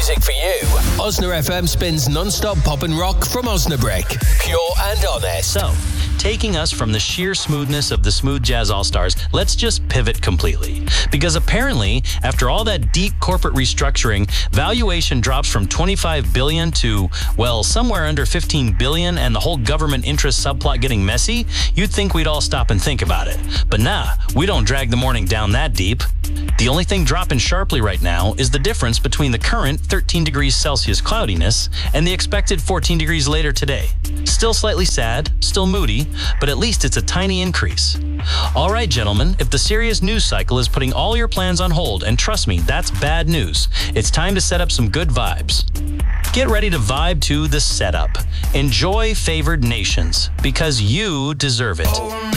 music for you. Osna FM spins non-stop pop and rock from Osnabrück. Pure and honest. So, taking us from the sheer smoothness of the Smooth Jazz All-Stars, let's just pivot completely. Because apparently, after all that deep corporate restructuring, valuation drops from $25 billion to, well, somewhere under $15 billion, and the whole government interest subplot getting messy, you'd think we'd all stop and think about it. But nah, we don't drag the morning down that deep. The only thing dropping sharply right now is the difference between the current 13 degrees Celsius cloudiness and the expected 14 degrees later today. Still slightly sad, still moody, but at least it's a tiny increase. All right, gentlemen, if the serious news cycle is putting all your plans on hold, and trust me, that's bad news, it's time to set up some good vibes. Get ready to vibe to the setup. Enjoy Favored Nations, because you deserve it.